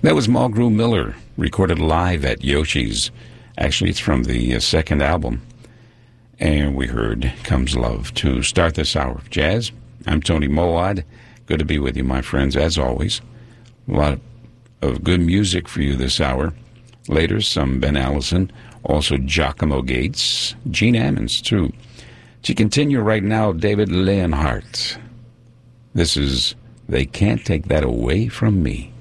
That was Mulgrew Miller, recorded live at Yoshi's. Actually, it's from the second album. And we heard Comes Love to start this hour of jazz. I'm Tony Moawad. Good to be with you, my friends, as always. A lot of good music for you this hour. Later, some Ben Allison, also Giacomo Gates, Gene Ammons, too. To continue right now, David Leonhardt. This is They Can't Take That Away From Me.